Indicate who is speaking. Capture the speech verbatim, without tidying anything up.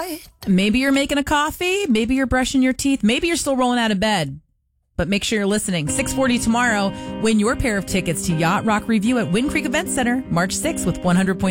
Speaker 1: Maybe you're making a coffee. Maybe you're brushing your teeth. Maybe you're still rolling out of bed. But make sure you're listening. six forty tomorrow. Win your pair of tickets to Yacht Rock Review at Wind Creek Event Center, March sixth with one hundred point